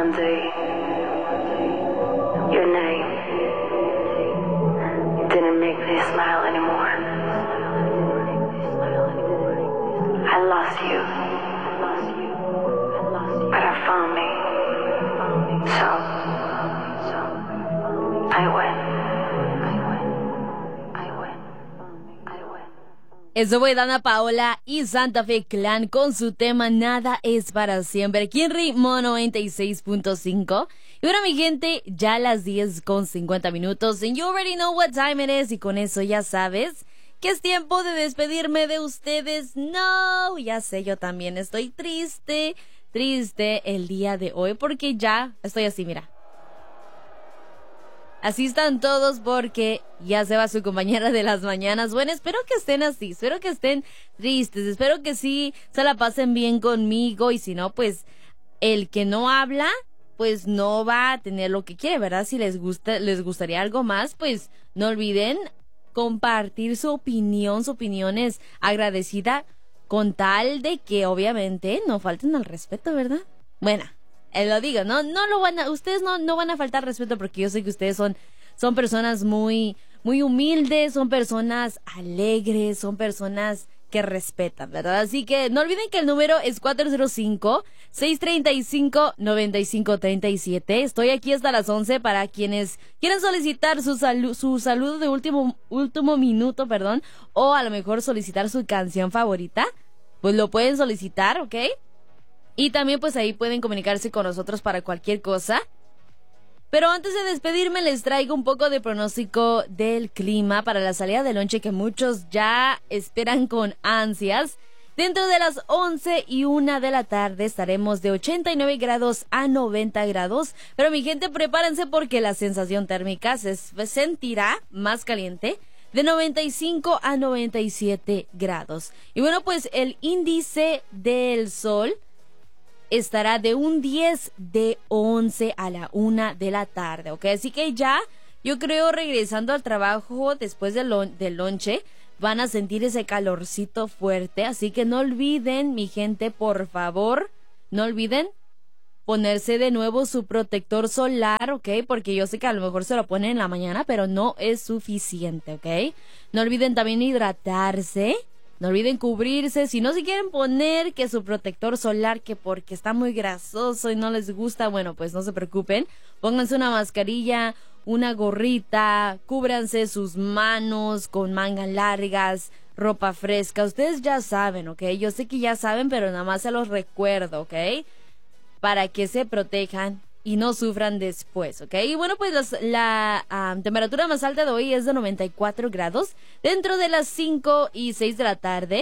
one day, your name didn't make me smile anymore. I lost you, but I found me. So, I win. Eso fue Dana Paola y Santa Fe Clan con su tema Nada es para siempre, aquí en Ritmo 96.5. Y bueno, mi gente, ya las 10:50 minutos. And you already know what time it is. Y con eso ya sabes que es tiempo de despedirme de ustedes. No, ya sé, yo también estoy triste el día de hoy porque ya estoy así, mira. Así están todos porque ya se va su compañera de las mañanas. Bueno, espero que estén así, espero que estén tristes, espero que sí se la pasen bien conmigo. Y si no, pues el que no habla, pues no va a tener lo que quiere, ¿verdad? Si les gustaría algo más, pues no olviden compartir su opinión es agradecida con tal de que obviamente no falten al respeto, ¿verdad? Bueno. Lo digo, ustedes no van a faltar respeto porque yo sé que ustedes son personas muy humildes, son personas alegres, son personas que respetan, ¿verdad? Así que no olviden que el número es 405-635-9537. Estoy aquí hasta las 11 para quienes quieran solicitar su saludo de último minuto, o a lo mejor solicitar su canción favorita, pues lo pueden solicitar, ¿ok? Y también pues ahí pueden comunicarse con nosotros para cualquier cosa. Pero antes de despedirme les traigo un poco de pronóstico del clima para la salida de lonche que muchos ya esperan con ansias. Dentro de las 11:01 de la tarde estaremos de 89 grados a 90 grados. Pero mi gente, prepárense porque la sensación térmica se sentirá más caliente, de 95 a 97 grados. Y bueno, pues el índice del sol estará de un 10 de 11 a la 1 de la tarde, ¿ok? Así que ya, yo creo, regresando al trabajo después del lonche, van a sentir ese calorcito fuerte. Así que no olviden, mi gente, por favor, no olviden ponerse de nuevo su protector solar, ¿ok? Porque yo sé que a lo mejor se lo ponen en la mañana, pero no es suficiente, ¿ok? No olviden también hidratarse. No olviden cubrirse. Si no se quieren poner que su protector solar, que porque está muy grasoso y no les gusta, bueno, pues no se preocupen. Pónganse una mascarilla, una gorrita, cúbranse sus manos con mangas largas, ropa fresca. Ustedes ya saben, ¿ok? Yo sé que ya saben, pero nada más se los recuerdo, ¿ok? Para que se protejan y no sufran después, ¿ok? Y bueno, pues la temperatura más alta de hoy es de 94 grados. Dentro de las 5:06 de la tarde,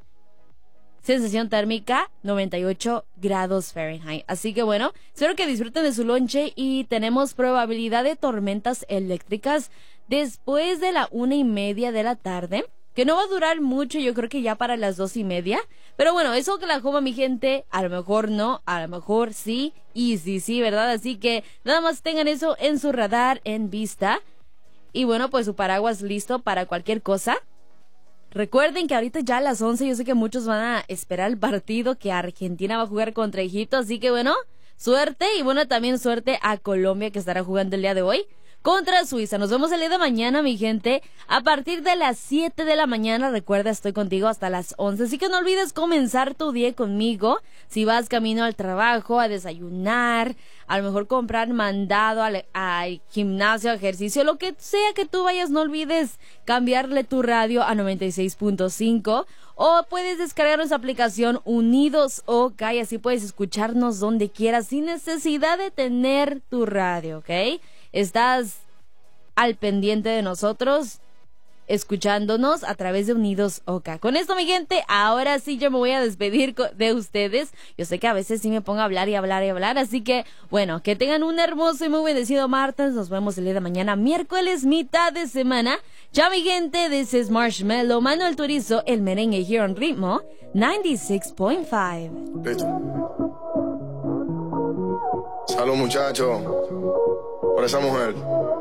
sensación térmica 98 grados Fahrenheit. Así que bueno, espero que disfruten de su lonche y tenemos probabilidad de tormentas eléctricas después de la 1:30 de la tarde. Que no va a durar mucho, yo creo que ya para las 2:30. Pero bueno, eso Oklahoma, mi gente, a lo mejor no, a lo mejor sí, y sí, ¿verdad? Así que nada más tengan eso en su radar, en vista. Y bueno, pues su paraguas listo para cualquier cosa. Recuerden que ahorita ya a las 11, yo sé que muchos van a esperar el partido que Argentina va a jugar contra Egipto. Así que bueno, suerte, y bueno, también suerte a Colombia que estará jugando el día de hoy contra Suiza. Nos vemos el día de mañana, mi gente, a partir de las 7 de la mañana. Recuerda, estoy contigo hasta las 11, así que no olvides comenzar tu día conmigo. Si vas camino al trabajo, a desayunar, a lo mejor comprar mandado al gimnasio, ejercicio, lo que sea que tú vayas, no olvides cambiarle tu radio a 96.5, o puedes descargar nuestra aplicación Unidos OK, y así puedes escucharnos donde quieras sin necesidad de tener tu radio, ¿ok? Estás al pendiente de nosotros, escuchándonos a través de Unidos OK. Con esto, mi gente, ahora sí yo me voy a despedir de ustedes. Yo sé que a veces sí me pongo a hablar y hablar, así que, bueno, que tengan un hermoso y muy bendecido martes. Nos vemos el día de mañana, miércoles, mitad de semana. Ya, mi gente, this is Marshmello, Manuel Turizo, el merengue here on Ritmo 96.5. Listo. Salud, muchachos, por esa mujer.